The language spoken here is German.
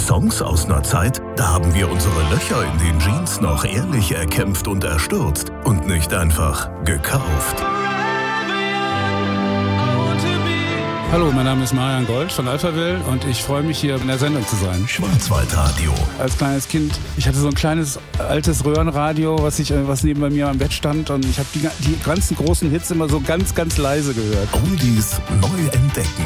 Songs aus einer Zeit, da haben wir unsere Löcher in den Jeans noch ehrlich erkämpft und erstürzt und nicht einfach gekauft. Hallo, mein Name ist Marian Gold von Alphaville und ich freue mich, hier in der Sendung zu sein. Schwarzwaldradio. Als kleines Kind, ich hatte so ein kleines altes Röhrenradio, was neben bei mir am Bett stand, und ich habe die ganzen großen Hits immer so ganz, ganz leise gehört. Oldies neu entdecken.